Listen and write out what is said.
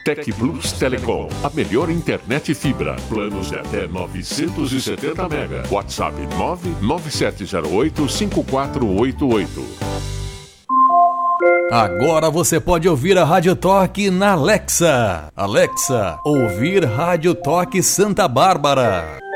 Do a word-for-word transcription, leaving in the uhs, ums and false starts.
Tec Plus Telecom, a melhor internet fibra. Planos de até novecentos e setenta mega. WhatsApp nove nove sete zero oito cinco quatro oito oito. Agora você pode ouvir a Rádio Toque na Alexa. Alexa, ouvir Rádio Toque Santa Bárbara.